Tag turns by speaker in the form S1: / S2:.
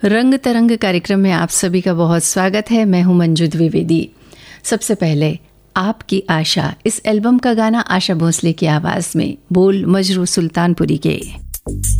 S1: रंग तरंग कार्यक्रम में आप सभी का बहुत स्वागत है। मैं हूं मंजू द्विवेदी। सबसे पहले आपकी आशा, इस एल्बम का गाना आशा भोसले की आवाज में, बोल मजरू सुल्तानपुरी के।